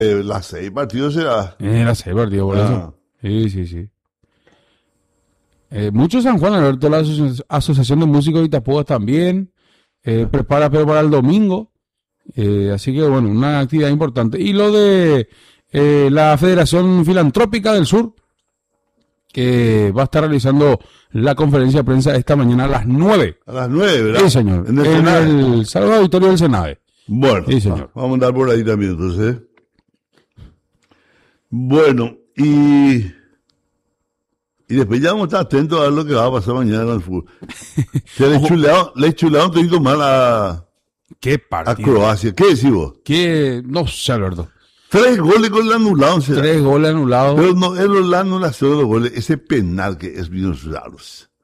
Las 6 partidos será. Las 6 partidos, por eso. Sí. Muchos San Juan, Alberto, la Asociación de Músicos de Itapuas también prepara, pero para el domingo. Así que, bueno, una actividad importante. Y lo de la Federación Filantrópica del Sur, que va a estar realizando la conferencia de prensa esta mañana a las 9. A las 9, ¿verdad? Sí, señor. En el Salón Auditorio del Senade. Bueno, sí, señor. Vamos a andar por ahí también, entonces. Bueno, y después ya vamos a estar atentos a ver lo que va a pasar mañana en el fútbol. Se le chularon un poquito mal a Croacia. ¿Qué decís vos? No sé, Alberto. 3 goles con el anulado. 3 goles anulados. Pero no es la anulación de los goles, ese penal que es bien raro.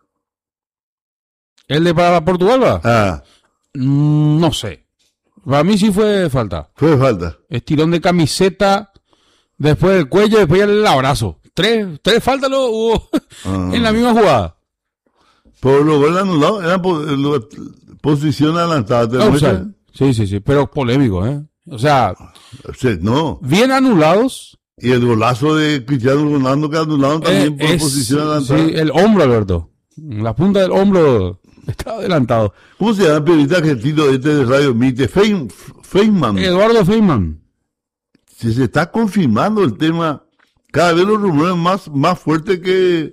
¿El de para Portugal va? No sé. Para mí sí fue falta. Fue falta. Estirón de camiseta, después del cuello, después el abrazo. 3 faltas hubo en la misma jugada. Pero los goles anulados eran posición adelantada. Sí, pero polémico, O sea, no. Bien anulados. Y el golazo de Cristiano Ronaldo que anularon también por posición adelantada. Sí, el hombro, Alberto. La punta del hombro está adelantado. ¿Cómo se llama el periodista argentino de Radio Mite? Feynman. Eduardo Feynman. Si se está confirmando el tema, cada vez los rumores más fuertes que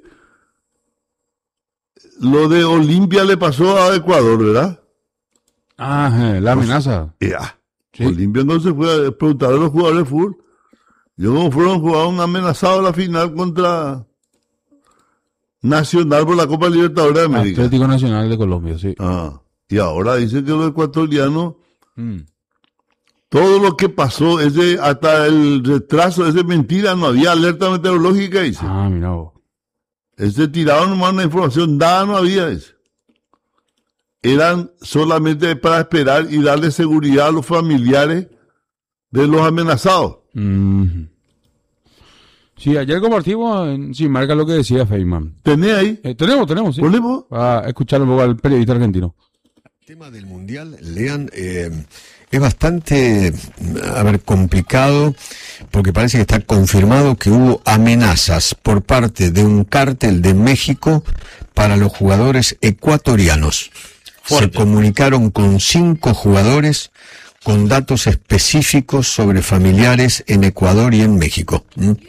lo de Olimpia le pasó a Ecuador, ¿verdad? La amenaza. Sí. Olimpia entonces fue a preguntar a los jugadores de fútbol. Como fueron jugaron amenazados la final contra Nacional por la Copa Libertadores de América. Atlético Nacional de Colombia, sí. Y ahora dicen que los ecuatorianos, todo lo que pasó, hasta el retraso, es mentira, no había alerta meteorológica, dice. Mira vos. Tiraron nomás una información, nada no había, dice. Eran solamente para esperar y darle seguridad a los familiares de los amenazados. Sí, ayer compartimos Sin Marca lo que decía Feynman. ¿Tenés ahí? Tenemos, sí. ¿Ponemos? A escuchar un poco al periodista argentino. El tema del Mundial, Lean, es bastante, complicado, porque parece que está confirmado que hubo amenazas por parte de un cártel de México para los jugadores ecuatorianos. Fuerte. Se comunicaron con 5 jugadores con datos específicos sobre familiares en Ecuador y en México.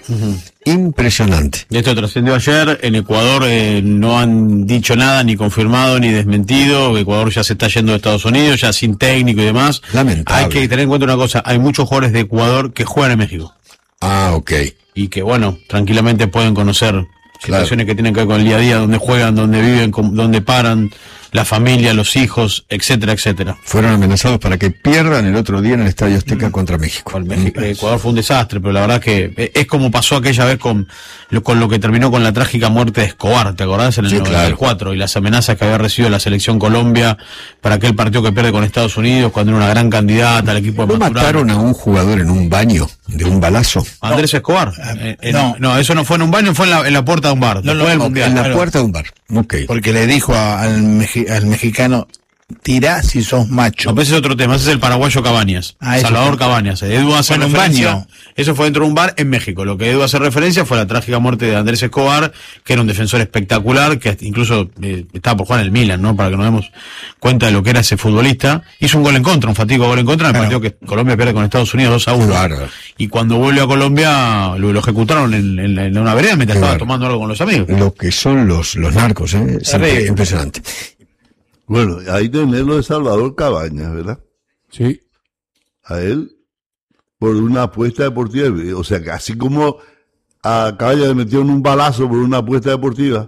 Impresionante. Esto trascendió ayer. En Ecuador no han dicho nada, ni confirmado, ni desmentido. Ecuador ya se está yendo de Estados Unidos, ya sin técnico y demás. Lamentable. Hay que tener en cuenta una cosa. Hay muchos jugadores de Ecuador que juegan en México. Ok. Y que, tranquilamente pueden conocer situaciones que tienen que ver con el día a día, donde juegan, donde viven, donde paran, la familia, los hijos, etcétera, etcétera. Fueron amenazados para que pierdan el otro día en el Estadio Azteca contra México. Ecuador fue un desastre, pero la verdad que es como pasó aquella vez con lo que terminó con la trágica muerte de Escobar, ¿te acordás? En el 94, claro. Y las amenazas que había recibido la selección Colombia para aquel partido que pierde con Estados Unidos, cuando era una gran candidata al equipo de ¿No mataron a un jugador en un baño de un balazo? Andrés Escobar. No, eso no fue en un baño, fue en la puerta de un bar. Después del Mundial. En la puerta de un bar. Okay. Porque le dijo al mexicano, tirá si sos macho. No, ese es otro tema, ese es el paraguayo Cabañas. Salvador Cabañas. Edu hace referencia. Eso fue dentro de un bar en México. Lo que Edu hace referencia fue la trágica muerte de Andrés Escobar, que era un defensor espectacular, que incluso estaba por jugar en el Milan, ¿no? Para que nos demos cuenta de lo que era ese futbolista. Hizo un gol en contra, un fatídico gol en contra en el partido que Colombia pierde con Estados Unidos 2-1. Claro. Y cuando vuelve a Colombia, lo ejecutaron en una vereda mientras estaba tomando algo con los amigos. Lo que son los narcos, siempre impresionante. Bueno, ahí tenés lo de Salvador Cabañas, ¿verdad? Sí. A él, por una apuesta deportiva. O sea, que así como a Cabañas le metieron un balazo por una apuesta deportiva,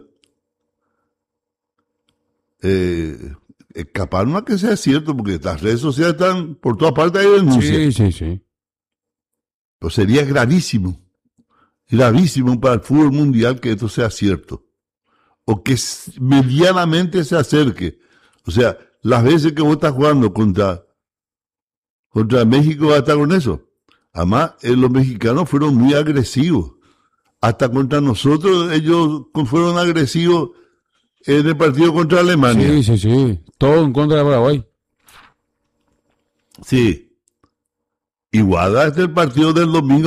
capaz no es que sea cierto, porque las redes sociales están por todas partes, hay denuncias. Sí. Pues sería gravísimo para el fútbol mundial que esto sea cierto. O que medianamente se acerque. O sea, las veces que vos estás jugando contra México, hasta con eso. Además, los mexicanos fueron muy agresivos. Hasta contra nosotros, ellos fueron agresivos en el partido contra Alemania. Sí. Todo en contra de Paraguay. Sí. Y Guada es el partido del domingo.